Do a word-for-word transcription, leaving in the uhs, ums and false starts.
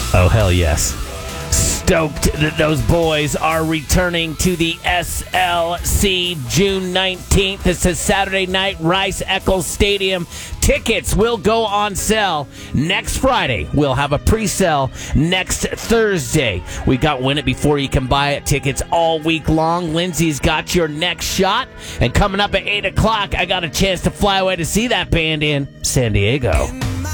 Oh, hell yes. Stoked that those boys are returning to the S L C June nineteenth. It's a Saturday night, Rice Eccles Stadium. Tickets will go on sale next Friday. We'll have a pre-sale next Thursday. We got Win It Before You Can Buy It tickets all week long. Lindsay's got your next shot. And coming up at eight o'clock, I got a chance to fly away to see that band in San Diego.